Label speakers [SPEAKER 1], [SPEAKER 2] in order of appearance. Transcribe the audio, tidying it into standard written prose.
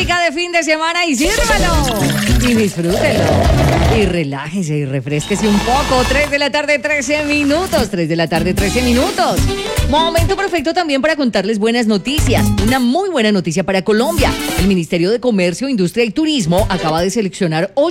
[SPEAKER 1] música de fin de semana y sírvalo. Y disfrútelo. Y relájese y refresquese un poco. 3 de la tarde, 13 minutos. 3 de la tarde, 13 minutos. Momento perfecto también para contarles buenas noticias. Una muy buena noticia para Colombia. El Ministerio de Comercio, Industria y Turismo acaba de seleccionar